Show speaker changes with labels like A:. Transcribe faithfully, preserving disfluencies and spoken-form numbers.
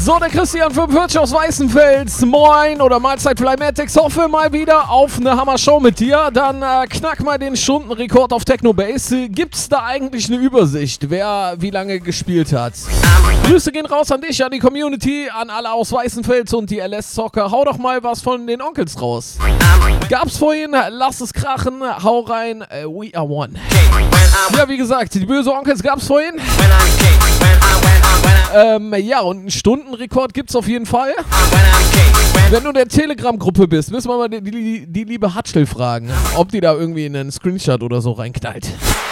A: So, der Christian fünfundvierzig aus Weißenfels. Moin oder Mahlzeit Flymatics. Hoffe mal wieder auf eine Hammer-Show mit dir. Dann äh, knack mal den Stundenrekord auf Technobase. Gibt's da eigentlich eine Übersicht, wer wie lange gespielt hat? Grüße gehen raus an dich, an die Community, an alle aus Weißenfels und die L S-Zocker. Hau doch mal was von den Onkels raus. Gab's vorhin, lass es krachen, hau rein, uh, we are one. Ja, wie gesagt, die böse Onkels gab's vorhin. Ähm, ja, und einen Stundenrekord gibt's auf jeden Fall. Wenn du in der Telegram-Gruppe bist, müssen wir mal die, die, die liebe Hatschel fragen, ob die da irgendwie einen Screenshot oder so reinknallt.